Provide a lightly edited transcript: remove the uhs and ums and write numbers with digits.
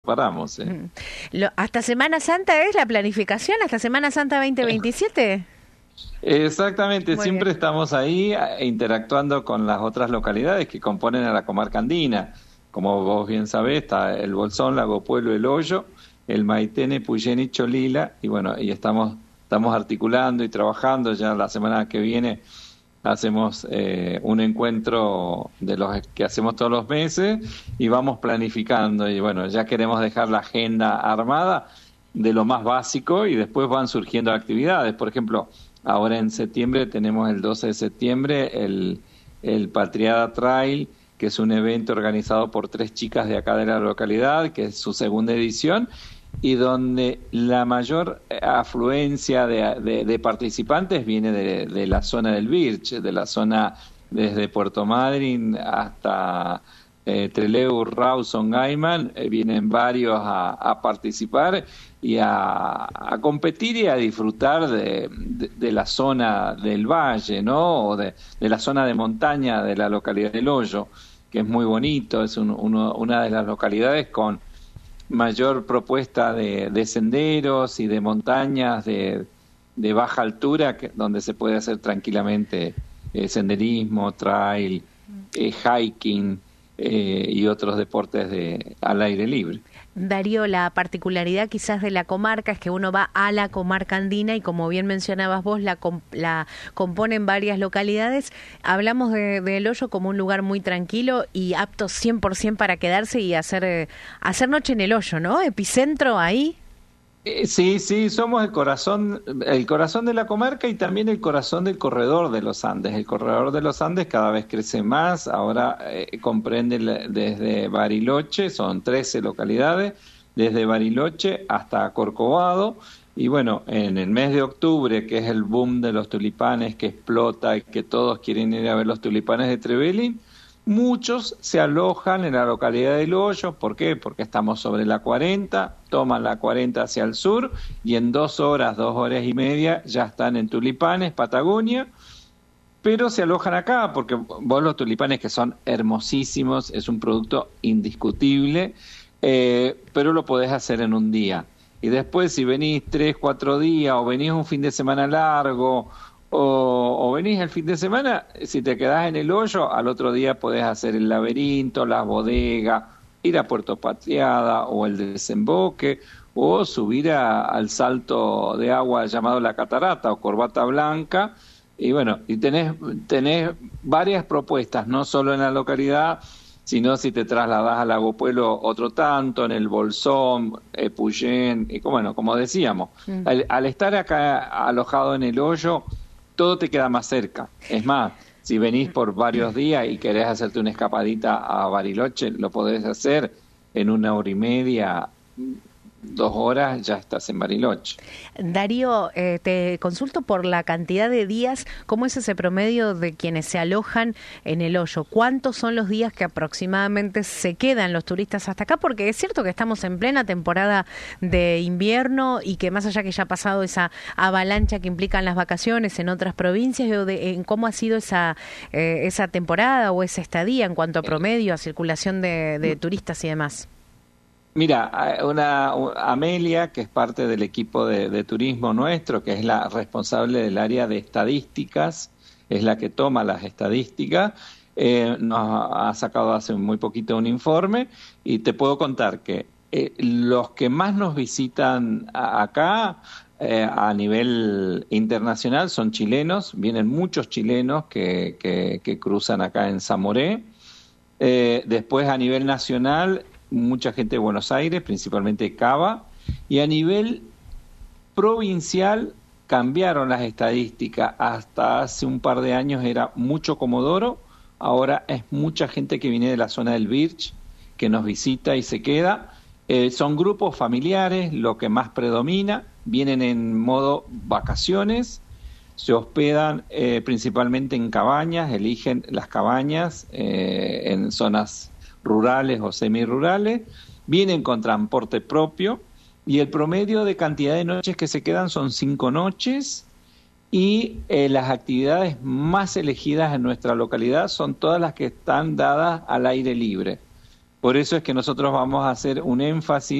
paramos. ¿Hasta Semana Santa es la planificación? ¿Hasta Semana Santa 2027? Exactamente, Muy siempre bien. estamos ahí interactuando con las otras localidades que componen a la comarca andina. Como vos bien sabés, está el Bolsón, Lago Puelo, El Hoyo, el Maitene, Puyén y Cholila, y bueno, y estamos articulando y trabajando. Ya la semana que viene hacemos un encuentro de los que hacemos todos los meses y vamos planificando, y bueno, ya queremos dejar la agenda armada de lo más básico y después van surgiendo actividades. Por ejemplo, ahora en septiembre tenemos el 12 de septiembre el Patriada Trail, que es un evento organizado por 3 chicas de acá de la localidad, que es su segunda edición, y donde la mayor afluencia de participantes viene de la zona del Birch, de la zona desde Puerto Madryn hasta Trelew, Rawson, Gaiman. Vienen varios a participar y a competir y a disfrutar de la zona del valle, ¿no? O de la zona de montaña de la localidad del Hoyo, que es muy bonito, es una de las localidades con mayor propuesta de senderos y de montañas de baja altura, donde se puede hacer tranquilamente senderismo, trail, hiking y otros deportes al aire libre. Darío, la particularidad quizás de la comarca es que uno va a la comarca andina y, como bien mencionabas vos, la componen varias localidades. Hablamos de El Hoyo como un lugar muy tranquilo y apto 100% para quedarse y hacer noche en El Hoyo, ¿no? Epicentro ahí. Sí, sí, somos el corazón de la comarca y también el corazón del corredor de los Andes. El corredor de los Andes cada vez crece más, ahora comprende desde Bariloche, son 13 localidades, desde Bariloche hasta Corcovado, y bueno, en el mes de octubre, que es el boom de los tulipanes, que explota y que todos quieren ir a ver los tulipanes de Trevelin, muchos se alojan en la localidad del Hoyo. ¿Por qué? Porque estamos sobre la 40, toman la 40 hacia el sur y en 2 horas, 2 horas y media ya están en Tulipanes, Patagonia, pero se alojan acá porque vos los tulipanes, que son hermosísimos, es un producto indiscutible, pero lo podés hacer en un día. Y después, si venís 3, 4 días o venís un fin de semana largo, o venís el fin de semana, si te quedás en El Hoyo, al otro día podés hacer el laberinto, las bodegas, ir a Puerto Patriada o el desemboque, o subir al salto de agua llamado La Catarata o Corbata Blanca. Y bueno, y tenés varias propuestas, no solo en la localidad, sino si te trasladás al Lago Puelo otro tanto, en el Bolsón, Puyén, y bueno, como decíamos, al estar acá alojado en El Hoyo, todo te queda más cerca. Es más, si venís por varios días y querés hacerte una escapadita a Bariloche, lo podés hacer en 1 hora y media, 2 horas, ya estás en Bariloche. Darío, te consulto por la cantidad de días, ¿cómo es ese promedio de quienes se alojan en El Hoyo? ¿Cuántos son los días que aproximadamente se quedan los turistas hasta acá? Porque es cierto que estamos en plena temporada de invierno y que, más allá que ya ha pasado esa avalancha que implican las vacaciones en otras provincias, en cómo ha sido esa temporada o esa estadía en cuanto a promedio, a circulación de turistas y demás. Mira, Amelia, que es parte del equipo de turismo nuestro, que es la responsable del área de estadísticas, es la que toma las estadísticas, nos ha sacado hace muy poquito un informe, y te puedo contar que los que más nos visitan acá a nivel internacional son chilenos. Vienen muchos chilenos que cruzan acá en Zamoré. Después, a nivel nacional, mucha gente de Buenos Aires, principalmente Cava, y a nivel provincial cambiaron las estadísticas. Hasta hace un par de años era mucho Comodoro, ahora es mucha gente que viene de la zona del Birch, que nos visita y se queda. Son grupos familiares, lo que más predomina, vienen en modo vacaciones, se hospedan principalmente en cabañas, eligen las cabañas en zonas rurales o semirurales, vienen con transporte propio, y el promedio de cantidad de noches que se quedan son 5 noches, y las actividades más elegidas en nuestra localidad son todas las que están dadas al aire libre. Por eso es que nosotros vamos a hacer un énfasis